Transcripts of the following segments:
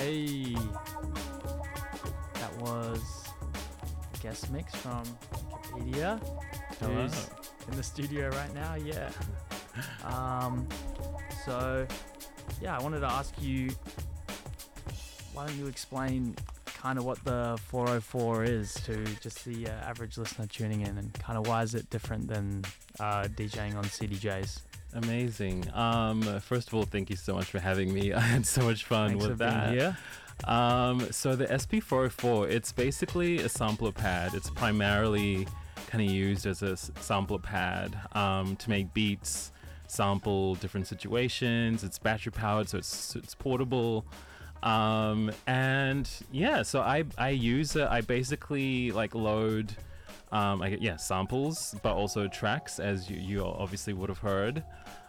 Hey, that was a guest mix from Wikipedia, Hello. who's in the studio right now. Yeah. So, yeah, I wanted to ask you, why don't you explain kind of what the 404 is to just the average listener tuning in, and kind of why is it different than DJing on CDJs? Amazing. First of all, thank you so much for having me. I had so much fun Thanks with for being that. here. So the SP404, it's basically a sampler pad. It's primarily kind of used as a sampler pad to make beats, sample different situations. It's battery powered, so it's portable. And yeah, so I use it. I basically like load samples, but also tracks, as you obviously would have heard,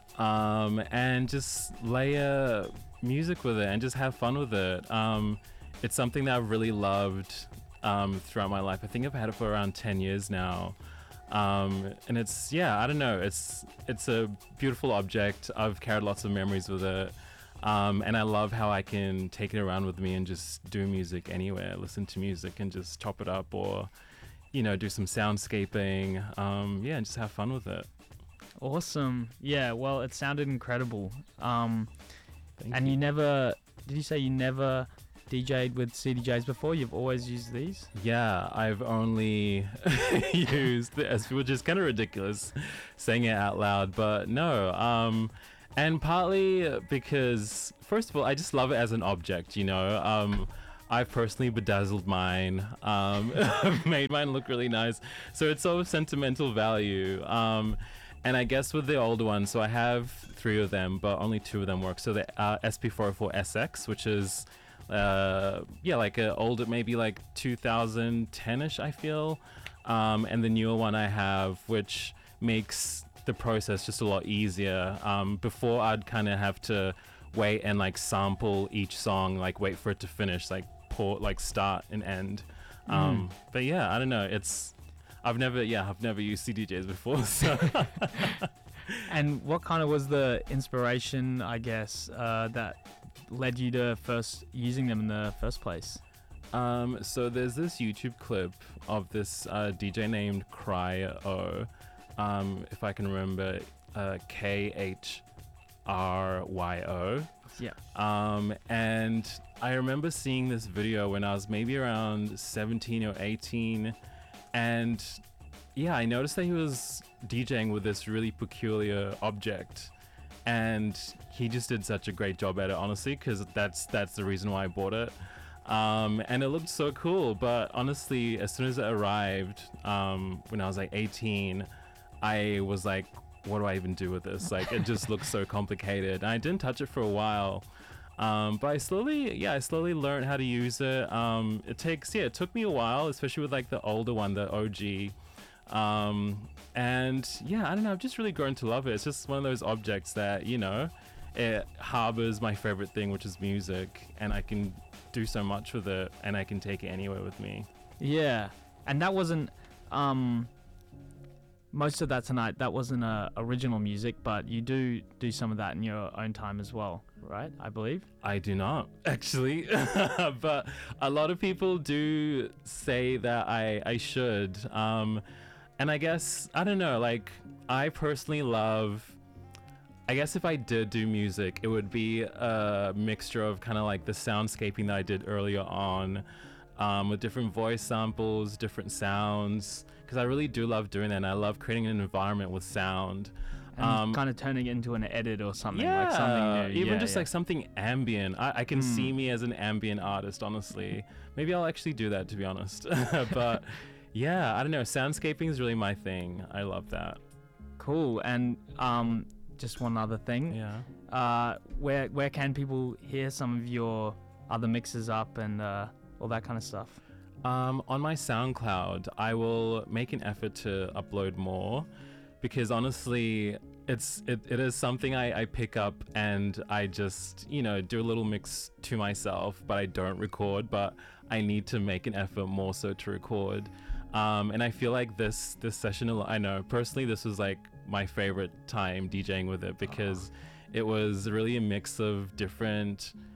and just layer music with it and just have fun with it. It's something that I've really loved throughout my life. I think I've had it for around 10 years now. And it's, I don't know, it's a beautiful object. I've carried lots of memories with it. And I love how I can take it around with me and just do music anywhere, listen to music and just chop it up, or do some soundscaping, and just have fun with it. Awesome. Yeah, well, it sounded incredible. Thank and you never, did you say you never DJ'd with CDJs before? You've always used these? Yeah, I've only used the SP, which is kind of ridiculous saying it out loud, but no. And partly because, first of all, I just love it as an object, I've personally bedazzled mine, made mine look really nice, so it's sort of sentimental value. And I guess with the older ones, so I have 3 of them, but only 2 of them work. So the SP404SX, which is like a older, maybe like 2010ish, I feel, and the newer one I have, which makes the process just a lot easier. Before I'd kind of have to wait and like sample each song, like wait for it to finish, like start and end. But yeah, I don't know, I've never used CDJs before, so. And what kind of was the inspiration, I guess, that led you to first using them in the first place? So there's this YouTube clip of this DJ named Cryo, if I can remember, KHRYO. Yeah. And I remember seeing this video when I was maybe around 17 or 18, and I noticed that he was DJing with this really peculiar object, and he just did such a great job at it, honestly, because that's the reason why I bought it. And it looked so cool, but honestly, as soon as it arrived, when I was like 18, I was like, what do I even do with this? Like, it just looks so complicated. And I didn't touch it for a while. But I slowly learned how to use it. It took me a while, especially with like the older one, the OG. And I don't know, I've just really grown to love it. It's just one of those objects that, it harbors my favorite thing, which is music, and I can do so much with it, and I can take it anywhere with me. Yeah. And that wasn't, most of that tonight, that wasn't original music, but you do some of that in your own time as well, right? I believe. I do not, actually. But a lot of people do say that I should. And I guess, I don't know, like, I personally love, I guess if I did do music, it would be a mixture of kind of like the soundscaping that I did earlier on, with different voice samples, different sounds, because I really do love doing that, and I love creating an environment with sound. And kind of turning it into an edit or something, Yeah, like something new. Even just like something ambient. I can see me as an ambient artist, honestly. Maybe I'll actually do that, to be honest. But I don't know, soundscaping is really my thing. I love that. Cool. And just one other thing. Yeah. Where can people hear some of your other mixes up and all that kind of stuff? On my SoundCloud, I will make an effort to upload more, because honestly, it is something I pick up and I just, do a little mix to myself, but I don't record, but I need to make an effort more so to record. And I feel like this session, I know personally, this was like my favorite time DJing with it, because it was really a mix of different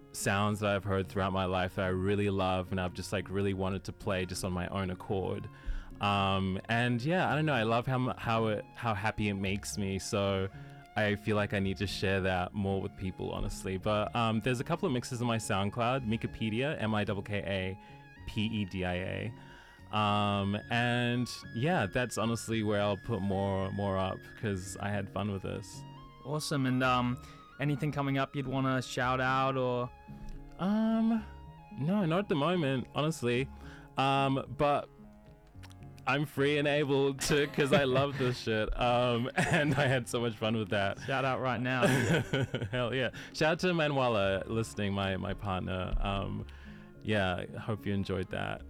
sounds that I've heard throughout my life that I really love, and I've just like really wanted to play just on my own accord. And yeah, I don't know, I love how happy it makes me, so I feel like I need to share that more with people, honestly. But there's a couple of mixes on my SoundCloud, Mikapedia, Mikapedia. And yeah, that's honestly where I'll put more up, because I had fun with this. Awesome. And anything coming up you'd want to shout out, or? No, not at the moment, honestly. But I'm free and able to, because I love this shit. And I had so much fun with that. Shout out right now. Hell yeah. Shout out to Manuela listening, my partner. Yeah, I hope you enjoyed that.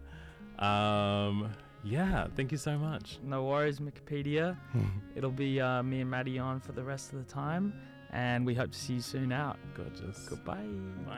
Yeah, thank you so much. No worries, Mikapedia. It'll be me and Maddie on for the rest of the time, and we hope to see you soon out. Gorgeous. Goodbye. Bye.